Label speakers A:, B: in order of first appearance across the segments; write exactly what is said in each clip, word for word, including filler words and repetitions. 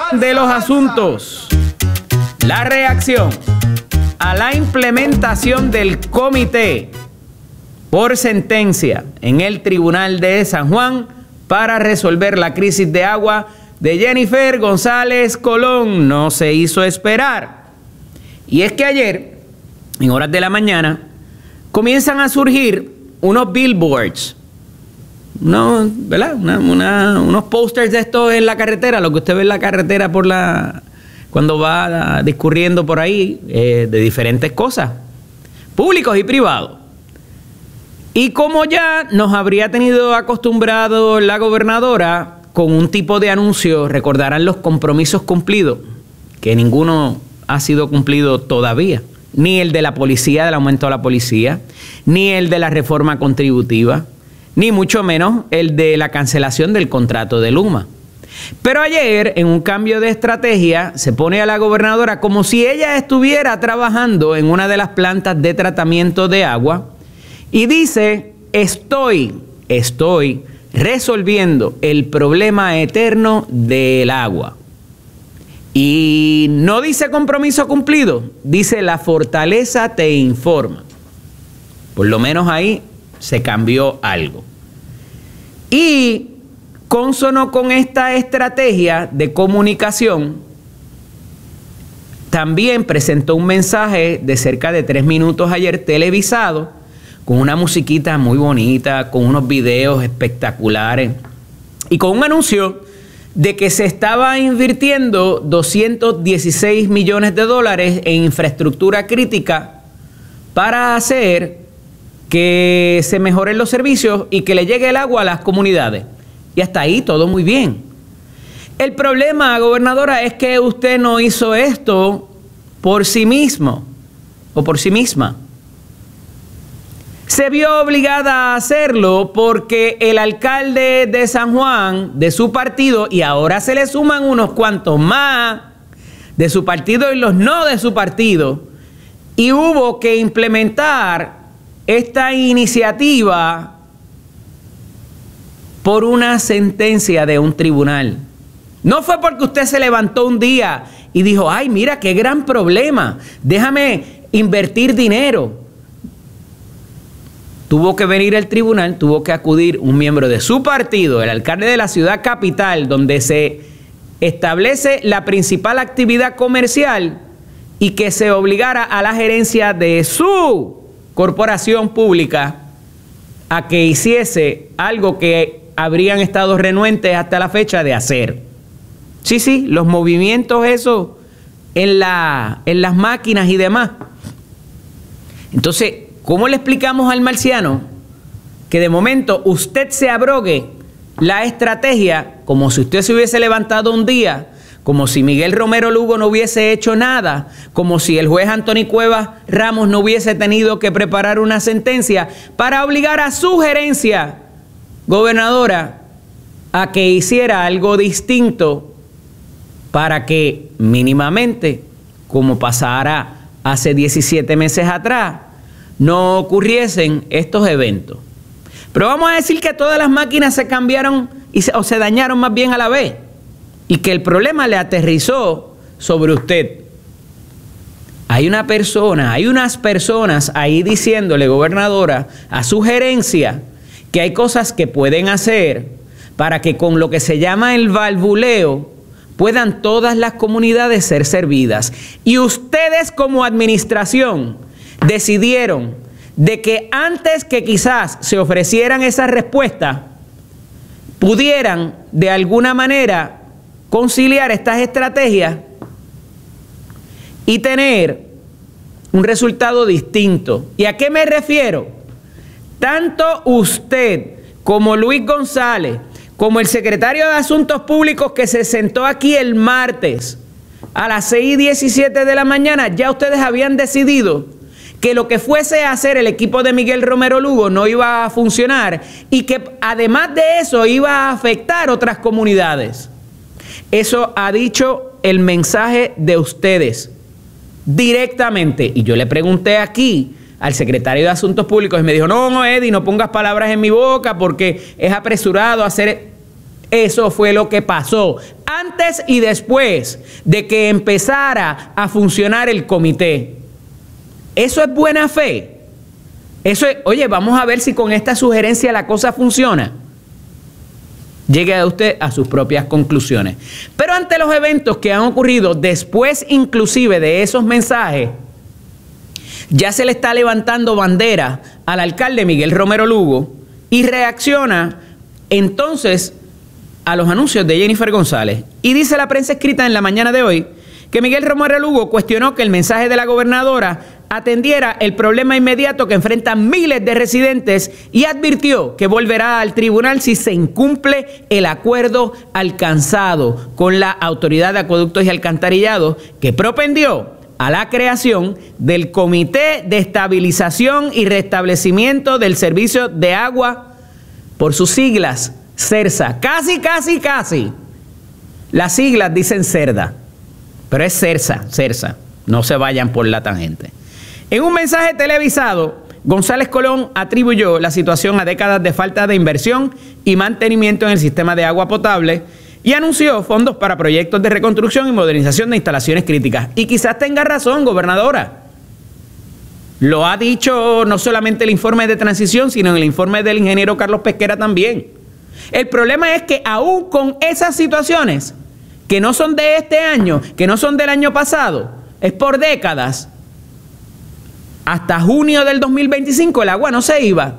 A: de los asuntos. La reacción a la implementación del comité por sentencia en el Tribunal de San Juan para resolver la crisis de agua de Jennifer González Colón no se hizo esperar. Y es que ayer, en horas de la mañana, comienzan a surgir unos billboards, unos, ¿verdad? Una, una, unos posters de estos en la carretera, lo que usted ve en la carretera por la, cuando va discurriendo por ahí, eh, de diferentes cosas, públicos y privados. Y como ya nos habría tenido acostumbrado la gobernadora con un tipo de anuncio, recordarán los compromisos cumplidos, que ninguno ha sido cumplido todavía. Ni el de la policía, del aumento a la policía, ni el de la reforma contributiva, ni mucho menos el de la cancelación del contrato de Luma. Pero ayer, en un cambio de estrategia, se pone a la gobernadora como si ella estuviera trabajando en una de las plantas de tratamiento de agua y dice, estoy, estoy resolviendo el problema eterno del agua. Y no dice compromiso cumplido, dice la fortaleza te informa. Por lo menos ahí se cambió algo. Y cónsono con esta estrategia de comunicación, también presentó un mensaje de cerca de tres minutos ayer televisado, con una musiquita muy bonita, con unos videos espectaculares y con un anuncio de que se estaba invirtiendo doscientos dieciséis millones de dólares en infraestructura crítica para hacer que se mejoren los servicios y que le llegue el agua a las comunidades. Y hasta ahí todo muy bien. El problema, gobernadora, es que usted no hizo esto por sí mismo o por sí misma. Se vio obligada a hacerlo porque el alcalde de San Juan, de su partido, y ahora se le suman unos cuantos más de su partido y los no de su partido, y hubo que implementar esta iniciativa por una sentencia de un tribunal. No fue porque usted se levantó un día y dijo, ay, mira, qué gran problema, déjame invertir dinero. Tuvo que venir el tribunal, tuvo que acudir un miembro de su partido, el alcalde de la ciudad capital, donde se establece la principal actividad comercial, y que se obligara a la gerencia de su corporación pública a que hiciese algo que habrían estado renuentes hasta la fecha de hacer. Sí, sí, los movimientos esos en, la, en las máquinas y demás. Entonces, ¿cómo le explicamos al marciano que de momento usted se abrogue la estrategia como si usted se hubiese levantado un día, como si Miguel Romero Lugo no hubiese hecho nada, como si el juez Anthony Cuevas Ramos no hubiese tenido que preparar una sentencia para obligar a su gerencia gobernadora a que hiciera algo distinto para que mínimamente, como pasara hace diecisiete meses atrás, no ocurriesen estos eventos? Pero vamos a decir que todas las máquinas se cambiaron y se, o se dañaron más bien a la vez, y que el problema le aterrizó sobre usted. Hay una persona, hay unas personas ahí diciéndole, gobernadora, a su gerencia que hay cosas que pueden hacer para que con lo que se llama el valvuleo puedan todas las comunidades ser servidas. Y ustedes como administración decidieron de que antes que quizás se ofrecieran esas respuestas, pudieran de alguna manera conciliar estas estrategias y tener un resultado distinto. ¿Y a qué me refiero? Tanto usted como Luis González, como el secretario de Asuntos Públicos que se sentó aquí el martes a las seis y diecisiete de la mañana, ya ustedes habían decidido que lo que fuese a hacer el equipo de Miguel Romero Lugo no iba a funcionar y que además de eso iba a afectar otras comunidades. Eso ha dicho el mensaje de ustedes directamente. Y yo le pregunté aquí al secretario de Asuntos Públicos y me dijo, no, no, Eddie, no pongas palabras en mi boca porque es apresurado hacer. Eso fue lo que pasó. antes y después de que empezara a funcionar el comité. ¿Eso es buena fe? Eso es, oye, vamos a ver si con esta sugerencia la cosa funciona. Llegue usted a sus propias conclusiones. Pero ante los eventos que han ocurrido después inclusive de esos mensajes, ya se le está levantando bandera al alcalde Miguel Romero Lugo y reacciona entonces a los anuncios de Jennifer González. Y dice la prensa escrita en la mañana de hoy que Miguel Romero Lugo cuestionó que el mensaje de la gobernadora atendiera el problema inmediato que enfrentan miles de residentes y advirtió que volverá al tribunal si se incumple el acuerdo alcanzado con la Autoridad de Acueductos y Alcantarillados, que propendió a la creación del Comité de Estabilización y Restablecimiento del Servicio de Agua, por sus siglas, CERSA. Casi, casi, casi. Las siglas dicen CERDA, pero es CERSA, CERSA. No se vayan por la tangente. En un mensaje televisado, González Colón atribuyó la situación a décadas de falta de inversión y mantenimiento en el sistema de agua potable y anunció fondos para proyectos de reconstrucción y modernización de instalaciones críticas. Y quizás tenga razón, gobernadora. Lo ha dicho no solamente el informe de transición, sino en el informe del ingeniero Carlos Pesquera también. El problema es que aún con esas situaciones, que no son de este año, que no son del año pasado, es por décadas, hasta junio del dos mil veinticinco el agua no se iba.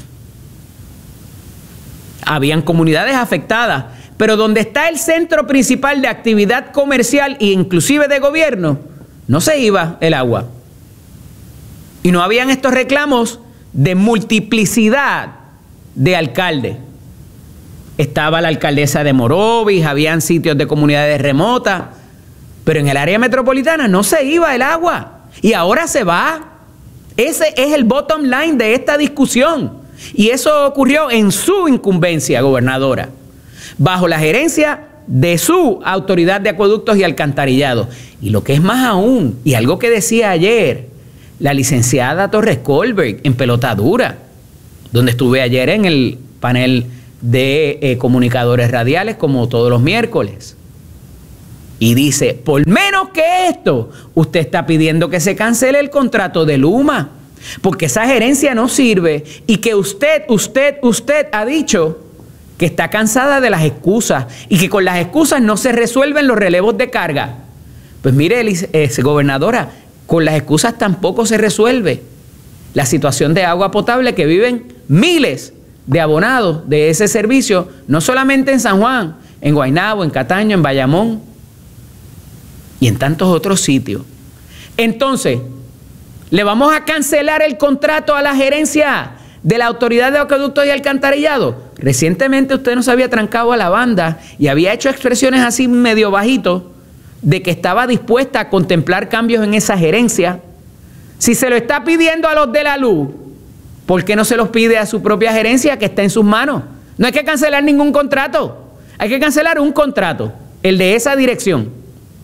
A: Habían comunidades afectadas, pero donde está el centro principal de actividad comercial e inclusive de gobierno, no se iba el agua. Y no habían estos reclamos de multiplicidad de alcaldes. Estaba la alcaldesa de Morovis, habían sitios de comunidades remotas, pero en el área metropolitana no se iba el agua. Y ahora se va. Ese es el bottom line de esta discusión. Y eso ocurrió en su incumbencia, gobernadora, bajo la gerencia de su Autoridad de Acueductos y Alcantarillados. Y lo que es más aún, y algo que decía ayer la licenciada Torres Colberg en Pelotadura, donde estuve ayer en el panel de eh, comunicadores radiales como todos los miércoles. Y dice, por menos que esto, usted está pidiendo que se cancele el contrato de Luma, porque esa gerencia no sirve y que usted, usted, usted ha dicho que está cansada de las excusas y que con las excusas no se resuelven los relevos de carga. Pues mire, eh, gobernadora, con las excusas tampoco se resuelve la situación de agua potable que viven miles de abonados de ese servicio, no solamente en San Juan, en Guaynabo, en Cataño, en Bayamón y en tantos otros sitios. Entonces, ¿le vamos a cancelar el contrato a la gerencia de la Autoridad de Acueductos y Alcantarillados? Recientemente usted nos había trancado a la banda y había hecho expresiones así medio bajito de que estaba dispuesta a contemplar cambios en esa gerencia. Si se lo está pidiendo a los de la luz, ¿por qué no se los pide a su propia gerencia que está en sus manos? No hay que cancelar ningún contrato. Hay que cancelar un contrato, el de esa dirección.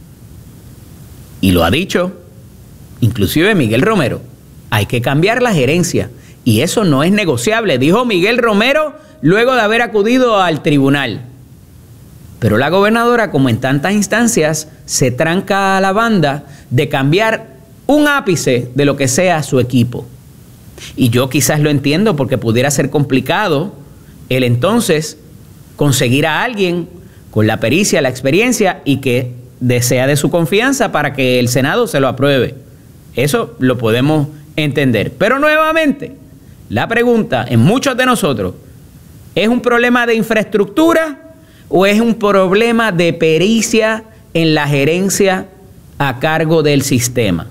A: Y lo ha dicho, inclusive Miguel Romero, hay que cambiar la gerencia. Y eso no es negociable, dijo Miguel Romero luego de haber acudido al tribunal. Pero la gobernadora, como en tantas instancias, se tranca a la banda de cambiar un ápice de lo que sea su equipo. Y yo quizás lo entiendo porque pudiera ser complicado el entonces conseguir a alguien con la pericia, la experiencia y que desea de su confianza para que el Senado se lo apruebe. Eso lo podemos entender. Pero nuevamente, la pregunta en muchos de nosotros, ¿es un problema de infraestructura o es un problema de pericia en la gerencia a cargo del sistema?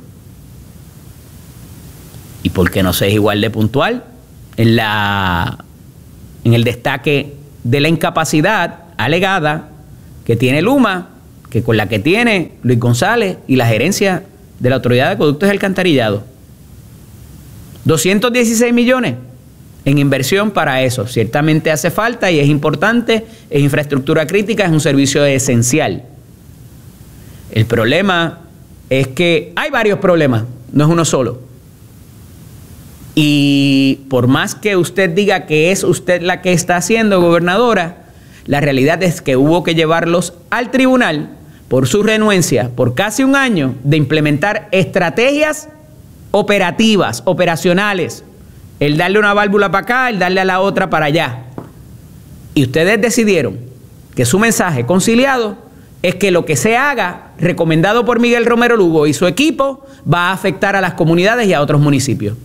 A: ¿Y por qué no se es igual de puntual en, la, en el destaque de la incapacidad alegada que tiene Luma, que con la que tiene Luis González y la gerencia de la Autoridad de Acueductos y Alcantarillados? doscientos dieciséis millones en inversión para eso. Ciertamente hace falta y es importante, es infraestructura crítica, es un servicio esencial. El problema es que hay varios problemas, no es uno solo. Y por más que usted diga que es usted la que está haciendo, gobernadora, La realidad es que hubo que llevarlos al tribunal por su renuencia por casi un año de implementar estrategias operativas, operacionales. El darle una válvula para acá, el darle a la otra para allá. Y ustedes decidieron que su mensaje conciliado es que lo que se haga, recomendado por Miguel Romero Lugo y su equipo, va a afectar a las comunidades y a otros municipios.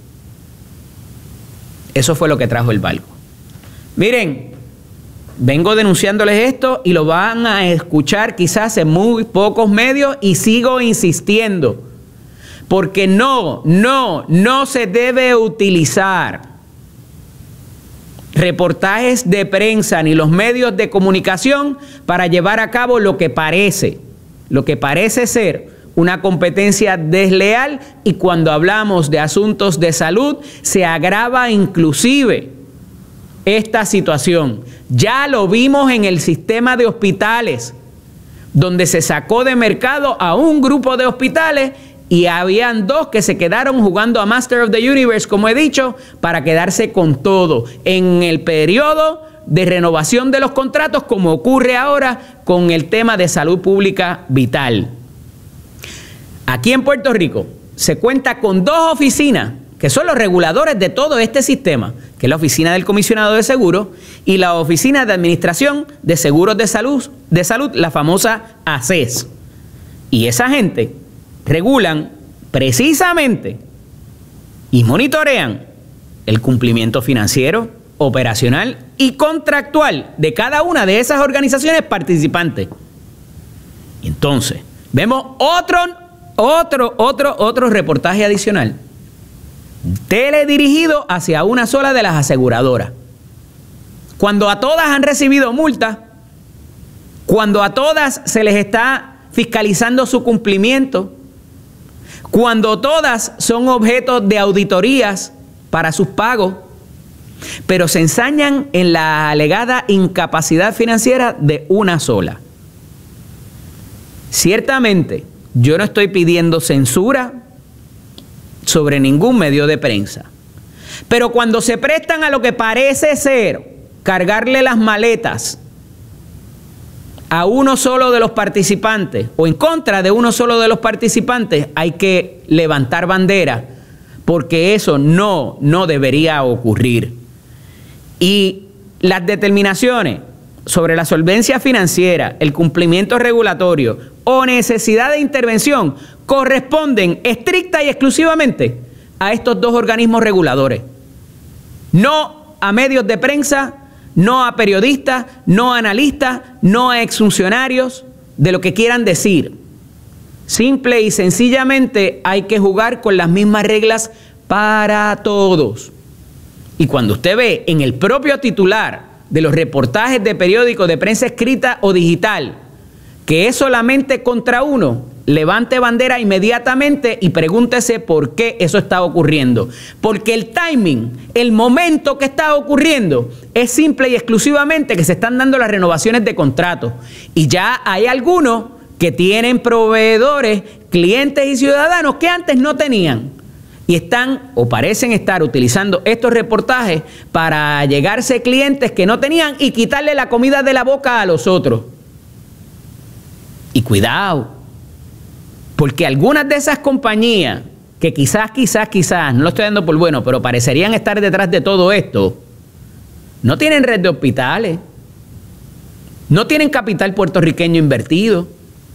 A: Eso fue lo que trajo el barco. Miren, vengo denunciándoles esto y lo van a escuchar quizás en muy pocos medios y sigo insistiendo. Porque no, no, no se debe utilizar reportajes de prensa ni los medios de comunicación para llevar a cabo lo que parece, lo que parece ser una competencia desleal, y cuando hablamos de asuntos de salud se agrava inclusive esta situación. Ya lo vimos en el sistema de hospitales, donde se sacó de mercado a un grupo de hospitales y habían dos que se quedaron jugando a Master of the Universe, como he dicho, para quedarse con todo en el periodo de renovación de los contratos, como ocurre ahora con el tema de salud pública vital. Aquí en Puerto Rico se cuenta con dos oficinas que son los reguladores de todo este sistema, que es la Oficina del Comisionado de Seguros y la Oficina de Administración de Seguros de Salud, de Salud, la famosa A C E S. Y esa gente regulan precisamente y monitorean el cumplimiento financiero, operacional y contractual de cada una de esas organizaciones participantes. Y entonces, vemos otro, otro, otro, otro reportaje adicional, teledirigido hacia una sola de las aseguradoras. Cuando a todas han recibido multas, cuando a todas se les está fiscalizando su cumplimiento, cuando todas son objeto de auditorías para sus pagos, pero se ensañan en la alegada incapacidad financiera de una sola. Ciertamente, yo no estoy pidiendo censura sobre ningún medio de prensa, pero cuando se prestan a lo que parece ser cargarle las maletas a uno solo de los participantes o en contra de uno solo de los participantes, hay que levantar bandera, porque eso no, no debería ocurrir. Y las determinaciones sobre la solvencia financiera, el cumplimiento regulatorio o necesidad de intervención corresponden estricta y exclusivamente a estos dos organismos reguladores. No a medios de prensa, no a periodistas, no a analistas, no a exfuncionarios de lo que quieran decir. Simple y sencillamente hay que jugar con las mismas reglas para todos. Y cuando usted ve en el propio titular de los reportajes de periódicos de prensa escrita o digital que es solamente contra uno, levante bandera inmediatamente y pregúntese por qué eso está ocurriendo. Porque el timing, el momento que está ocurriendo, es simple y exclusivamente que se están dando las renovaciones de contratos. Y ya hay algunos que tienen proveedores, clientes y ciudadanos que antes no tenían. Y están o parecen estar utilizando estos reportajes para llegarse clientes que no tenían y quitarle la comida de la boca a los otros. Y cuidado, porque algunas de esas compañías que quizás, quizás, quizás, no lo estoy dando por bueno, pero parecerían estar detrás de todo esto, no tienen red de hospitales, no tienen capital puertorriqueño invertido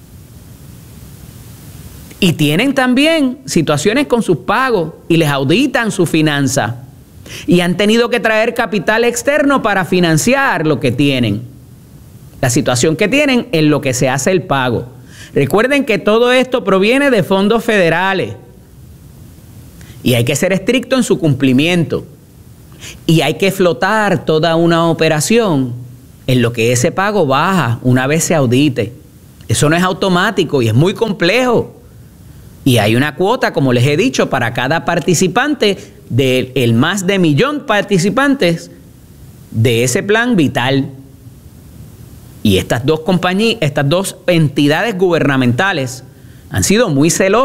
A: y tienen también situaciones con sus pagos y les auditan su finanza y han tenido que traer capital externo para financiar lo que tienen. La situación que tienen en lo que se hace el pago. Recuerden que todo esto proviene de fondos federales y hay que ser estricto en su cumplimiento y hay que flotar toda una operación en lo que ese pago baja una vez se audite. Eso no es automático y es muy complejo y hay una cuota, como les he dicho, para cada participante del más de millón participantes de ese plan vital. Y estas dos compañías, estas dos entidades gubernamentales han sido muy celosas